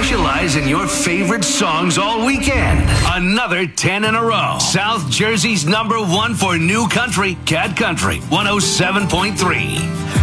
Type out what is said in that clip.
Socialize in your favorite songs all weekend. Another 10 in a row. South Jersey's #1 for new country, Cat Country 107.3.